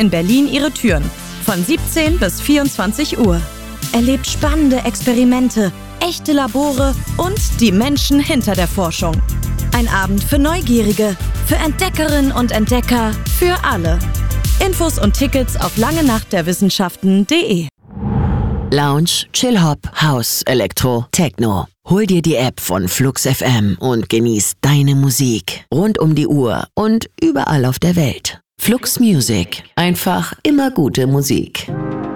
in Berlin ihre Türen. Von 17 bis 24 Uhr. Erlebt spannende Experimente, echte Labore und die Menschen hinter der Forschung. Ein Abend für Neugierige, für Entdeckerinnen und Entdecker, für alle. Infos und Tickets auf langenachtderwissenschaften.de. Lounge, Chill-Hop, House, Elektro, Techno. Hol dir die App von Flux FM und genieß deine Musik rund um die Uhr und überall auf der Welt. Flux Music. Einfach immer gute Musik.